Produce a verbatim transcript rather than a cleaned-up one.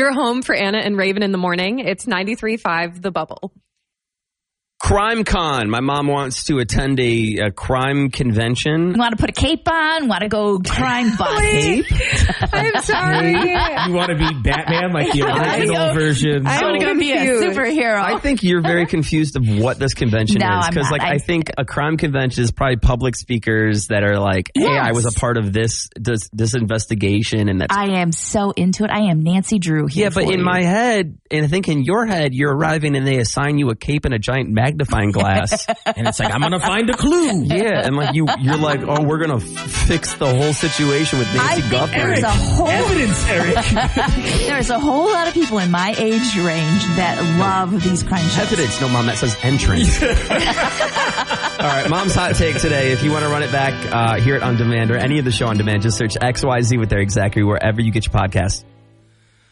Your home for Anna and Raven in the morning. It's ninety-three point five The Bubble. Crime Con. My mom wants to attend a, a crime convention. Want to put a cape on? Want to go crime bust? Cape? I'm sorry. You want to be Batman, like the original version? I want to go be a superhero. I think you're very confused of what this convention No, is. I'm Because not. like, I, I- think a crime convention is probably public speakers that are like, hey, Yes. I was a part of this this, this investigation. And that's I am so into it. I am Nancy Drew here. Yeah, but for in you. my head, and I think in your head, you're arriving and they assign you a cape and a giant magnifying glass. And it's like, I'm going to find a clue. Yeah, and like you, you're like, oh, we're gonna f- fix the whole situation with Nancy I think Guthrie. there's a whole Evidence, Eric. there's a whole lot of people in my age range that love these crime shows. Evidence, no, mom, that says entrance. All right, mom's hot take today. If you want to run it back, uh, hear it on demand or any of the show on demand, just search X Y Z with their exactly wherever you get your podcasts.